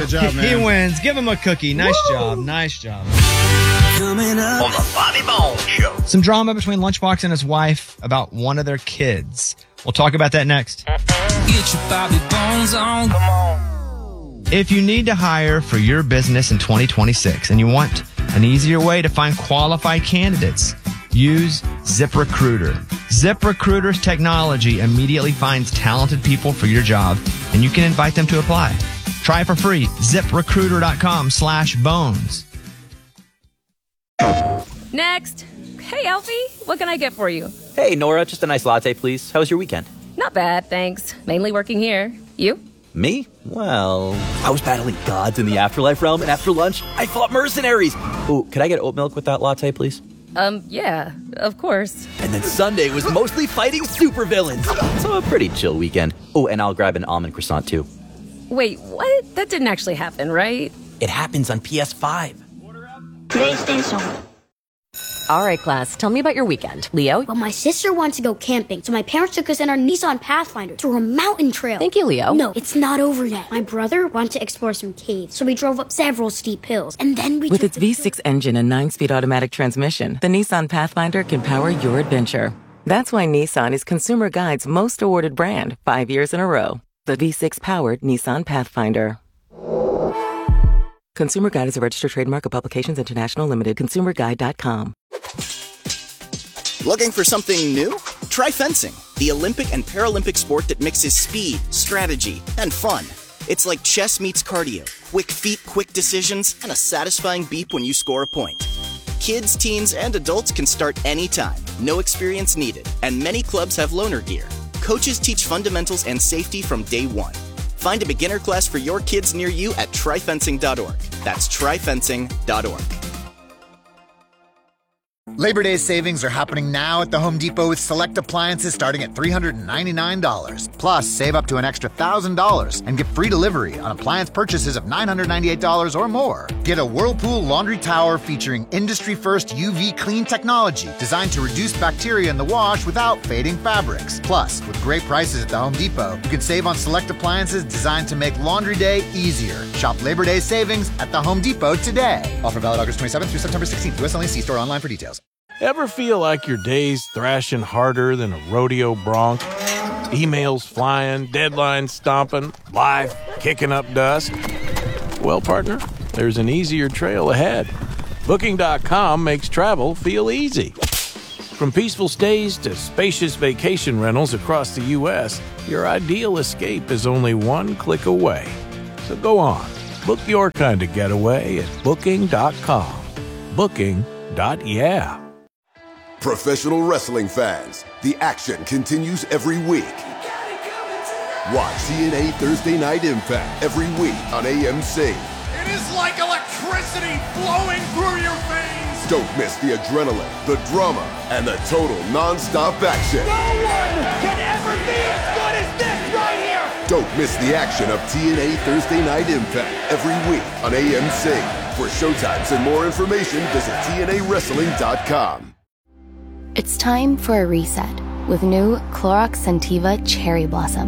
Good job, man. He wins. Give him a cookie. Nice job. Nice job. Coming up on the Bobby Bones Show. Some drama between Lunchbox and his wife about one of their kids. We'll talk about that next. Get your Bobby Bones on. Come on. If you need to hire for your business in 2026 and you want an easier way to find qualified candidates, use ZipRecruiter. ZipRecruiter's technology immediately finds talented people for your job, and you can invite them to apply. Try it for free. ZipRecruiter.com/bones. Next. Hey, Alfie. What can I get for you? Hey, Nora, just a nice latte, please. How was your weekend? Not bad, thanks. Mainly working here. You? Me? Well, I was battling gods in the afterlife realm, and after lunch, I fought mercenaries. Ooh, could I get oat milk with that latte, please? Yeah, of course. And then Sunday was mostly fighting supervillains. So a pretty chill weekend. Oh, and I'll grab an almond croissant, too. Wait, what? That didn't actually happen, right? It happens on PS5. PlayStation. All right, class, tell me about your weekend. Leo? Well, my sister wanted to go camping, so my parents took us in our Nissan Pathfinder to a mountain trail. Thank you, Leo. No, it's not over yet. My brother wanted to explore some caves, so we drove up several steep hills, and then we With its V6 engine and 9-speed automatic transmission, the Nissan Pathfinder can power your adventure. That's why Nissan is Consumer Guide's most awarded brand 5 years in a row. The V6-powered Nissan Pathfinder. Consumer Guide is a registered trademark of Publications International Limited. ConsumerGuide.com. Looking for something new? Try fencing, the Olympic and Paralympic sport that mixes speed, strategy, and fun. It's like chess meets cardio, quick feet, quick decisions, and a satisfying beep when you score a point. Kids, teens, and adults can start anytime, no experience needed, and many clubs have loaner gear. Coaches teach fundamentals and safety from day one. Find a beginner class for your kids near you at tryfencing.org. That's tryfencing.org. Labor Day savings are happening now at the Home Depot with select appliances starting at $399. Plus, save up to an extra $1,000 and get free delivery on appliance purchases of $998 or more. Get a Whirlpool laundry tower featuring industry-first UV clean technology designed to reduce bacteria in the wash without fading fabrics. Plus, with great prices at the Home Depot, you can save on select appliances designed to make laundry day easier. Shop Labor Day savings at the Home Depot today. Offer valid August 27th through September 16th. US only. See store online for details. Ever feel like your day's thrashing harder than a rodeo bronc? Emails flying, deadlines stomping, life kicking up dust? Well, partner, there's an easier trail ahead. Booking.com makes travel feel easy. From peaceful stays to spacious vacation rentals across the U.S., your ideal escape is only one click away. So go on, book your kind of getaway at Booking.com. Booking.yeah. Professional wrestling fans, the action continues every week. Watch TNA Thursday Night Impact every week on AMC. It is like electricity flowing through your veins. Don't miss the adrenaline, the drama, and the total non-stop action. No one can ever be as good as this right here. Don't miss the action of TNA Thursday Night Impact every week on AMC. For showtimes and more information, visit TNAWrestling.com. It's time for a reset with new Clorox Scentiva Cherry Blossom.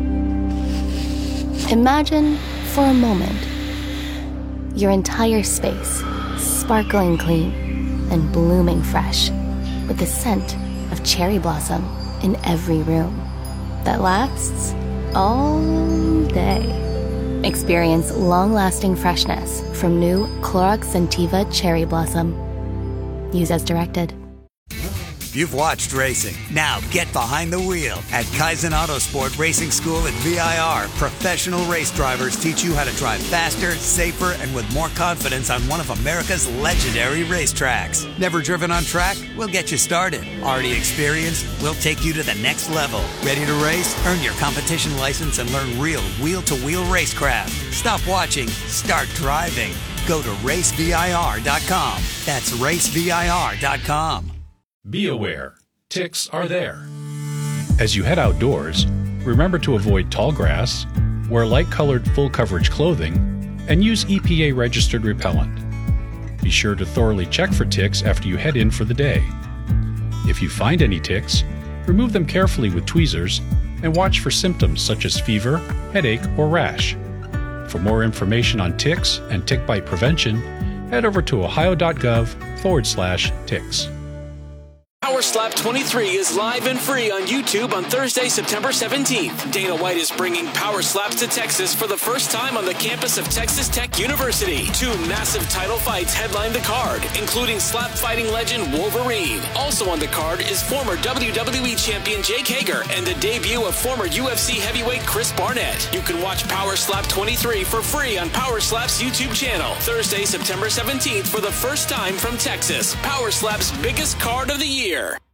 Imagine, for a moment, your entire space sparkling clean and blooming fresh with the scent of cherry blossom in every room that lasts all day. Experience long-lasting freshness from new Clorox Scentiva Cherry Blossom. Use as directed. You've watched racing. Now get behind the wheel. At Kaizen Autosport Racing School at VIR, professional race drivers teach you how to drive faster, safer, and with more confidence on one of America's legendary racetracks. Never driven on track? We'll get you started. Already experienced? We'll take you to the next level. Ready to race? Earn your competition license and learn real wheel-to-wheel racecraft. Stop watching. Start driving. Go to racevir.com. That's racevir.com. Be aware, ticks are there. As you head outdoors, remember to avoid tall grass, wear light-colored full-coverage clothing, and use EPA-registered repellent. Be sure to thoroughly check for ticks after you head in for the day. If you find any ticks, remove them carefully with tweezers and watch for symptoms such as fever, headache, or rash. For more information on ticks and tick bite prevention, head over to ohio.gov/ticks. Power Slap 23 is live and free on YouTube on Thursday, September 17th. Dana White is bringing Power Slaps to Texas for the first time on the campus of Texas Tech University. 2 massive title fights headline the card, including slap fighting legend Wolverine. Also on the card is former WWE champion Jake Hager and the debut of former UFC heavyweight Chris Barnett. You can watch Power Slap 23 for free on Power Slap's YouTube channel. Thursday, September 17th for the first time from Texas. Power Slap's biggest card of the year.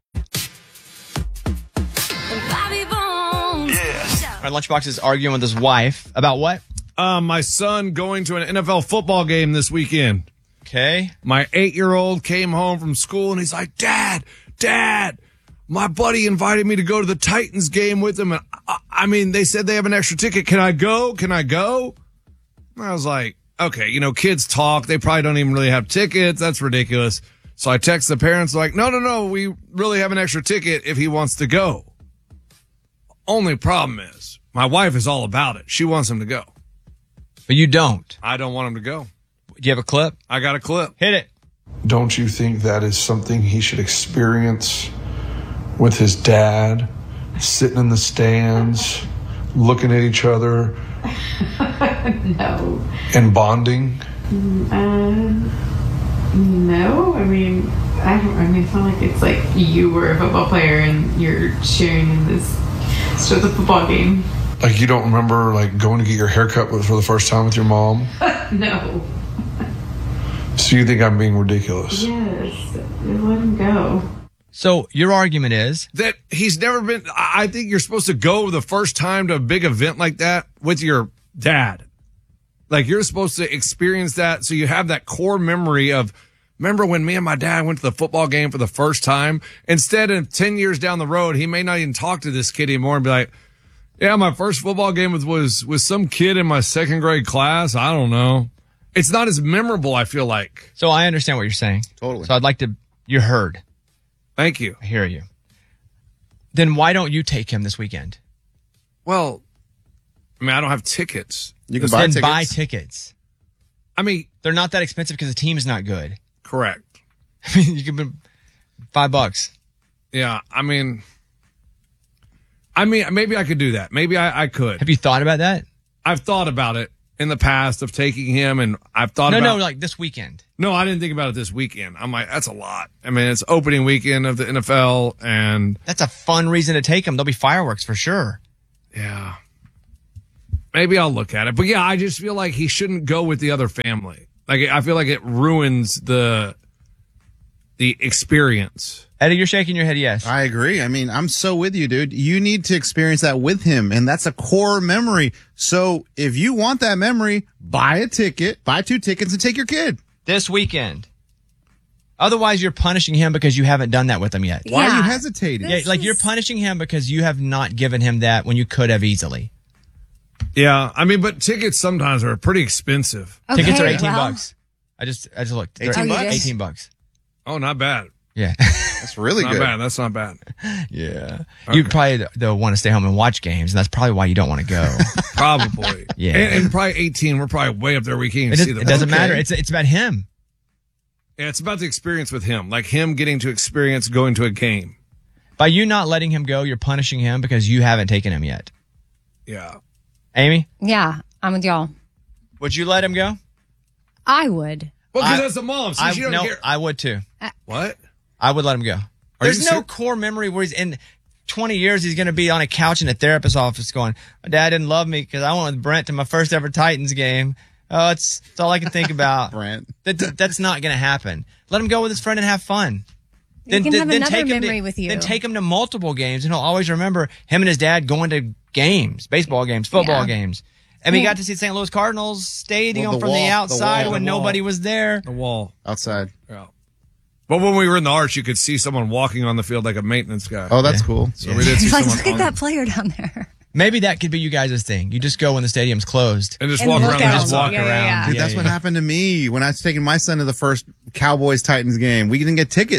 My Lunchbox is arguing with his wife about what? My son going to an NFL football game this weekend. Okay. My 8-year-old came home from school and he's like, Dad, my buddy invited me to go to the Titans game with him. And I mean, they said they have an extra ticket. Can I go? And I was like, okay, kids talk. They probably don't even really have tickets. That's ridiculous. So I text the parents like, no, we really have an extra ticket if he wants to go. Only problem is my wife is all about it. She wants him to go. But you don't. I don't want him to go. Do you have a clip? I got a clip. Hit it. Don't you think that is something he should experience with his dad, sitting in the stands, looking at each other? No. And bonding? No, I mean, it's not like it's like you were a football player and you're sharing in this sort of football game. Like you don't remember like going to get your haircut for the first time with your mom? No. So you think I'm being ridiculous? Yes, let him go. So your argument is that he's never been. I think you're supposed to go the first time to a big event like that with your dad. Like you're supposed to experience that so you have that core memory of, remember when me and my dad went to the football game for the first time? Instead of 10 years down the road, he may not even talk to this kid anymore and be like, yeah, my first football game was some kid in my second grade class. I don't know. It's not as memorable, I feel like. So I understand what you're saying. Totally. So I'd like to, you're heard. Thank you. I hear you. Then why don't you take him this weekend? Well, I mean, I don't have tickets. You can buy tickets. I mean, they're not that expensive because the team is not good. Correct. I mean, you can put $5. Yeah, I mean, maybe I could do that. Maybe I could. Have you thought about that? I've thought about it in the past of taking him, and I've thought about... No, like this weekend. No, I didn't think about it this weekend. I'm like, that's a lot. I mean, it's opening weekend of the NFL, and... That's a fun reason to take him. There'll be fireworks for sure. Yeah. Maybe I'll look at it. But yeah, I just feel like he shouldn't go with the other family. Like, I feel like it ruins the experience. Eddie, you're shaking your head yes. I agree. I mean, I'm so with you, dude. You need to experience that with him, and that's a core memory. So if you want that memory, buy a ticket, buy 2 tickets, and take your kid. This weekend. Otherwise, you're punishing him because you haven't done that with him yet. Why are you hesitating? Yeah, like you're punishing him because you have not given him that when you could have easily. Yeah, I mean, but tickets sometimes are pretty expensive. Okay, tickets are $18. I just looked. $18. Oh, not bad. Yeah. That's really good. That's not bad. Yeah. Okay. You probably though want to stay home and watch games, and that's probably why you don't want to go. Probably. Yeah. And probably 18, we're probably way up there. We can't see them. It doesn't matter. It's about him. Yeah, it's about the experience with him. Like him getting to experience going to a game. By you not letting him go, you're punishing him because you haven't taken him yet. Yeah. Amy? Yeah, I'm with y'all. Would you let him go? I would. Well, because that's the mom. So she doesn't care. I would too. What? I would let him go. There's no core memory where he's in 20 years, he's going to be on a couch in a therapist's office going, my dad didn't love me because I went with Brent to my first ever Titans game. Oh, it's all I can think about. Brent. That's not going to happen. Let him go with his friend and have fun. He can have another memory with you. Then take him to multiple games, and he'll always remember him and his dad going to games, baseball games, football games. And we got to see St. Louis Cardinals Stadium from the outside when nobody was there. The wall. Outside. Yeah. But when we were in the arch, you could see someone walking on the field like a maintenance guy. Oh, that's cool. So we did see someone look at that player down there. Maybe that could be you guys' thing. You just go when the stadium's closed. And just walk around. And just walk around. Yeah. Dude, that's what happened to me when I was taking my son to the first Cowboys-Titans game. We didn't get tickets.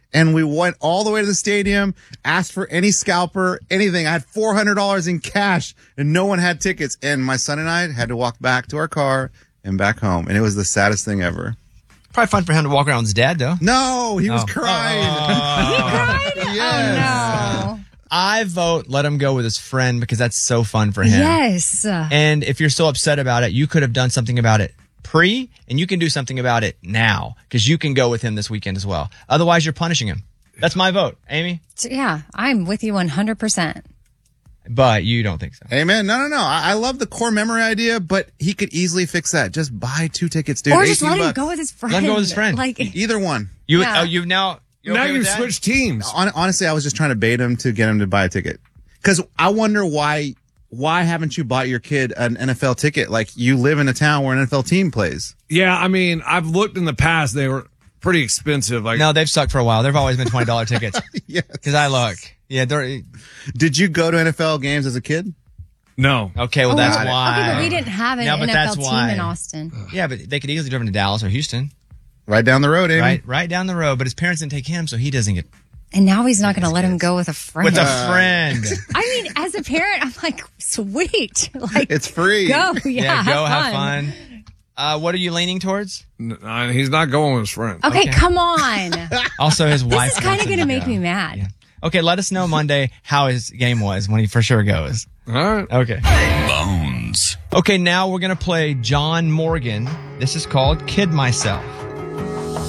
And we went all the way to the stadium, asked for any scalper, anything. I had $400 in cash and no one had tickets. And my son and I had to walk back to our car and back home. And it was the saddest thing ever. Probably fun for him to walk around with his dad, though. No, he was crying. He cried? Yes. Oh, no. I vote let him go with his friend because that's so fun for him. Yes. And if you're so upset about it, you could have done something about it and you can do something about it now because you can go with him this weekend as well. Otherwise, you're punishing him. That's my vote. Amy? Yeah, I'm with you 100%. But you don't think so. Amen. No. I love the core memory idea, but he could easily fix that. Just buy 2 tickets, dude. Or just let him $18. go with his friend. Let him go with his friend. Like, Either one. Now you've switched teams. Honestly, I was just trying to bait him to get him to buy a ticket. Because I wonder why haven't you bought your kid an NFL ticket? Like, you live in a town where an NFL team plays. Yeah, I mean, I've looked in the past. They were pretty expensive. Like, no, they've sucked for a while. They've always been $20 tickets. Yes. Because I look. Yeah. Did you go to NFL games as a kid? No. Okay, well, that's why. Okay, but we didn't have an NFL team in Austin. Yeah, but they could easily drive to Dallas or Houston. Right down the road, Amy. Right down the road. But his parents didn't take him, so he doesn't get. And now he's not going to let him go with a friend. With a friend. I mean, as a parent, I'm like, sweet. Like, it's free. Go. Yeah, have fun. What are you leaning towards? He's not going with his friend. Okay, come on. Also, his wife. This is kind of going to make me mad. Yeah. Okay, let us know Monday how his game was when he for sure goes. All right. Okay. Bones. Okay, now we're going to play John Morgan. This is called Kid Myself.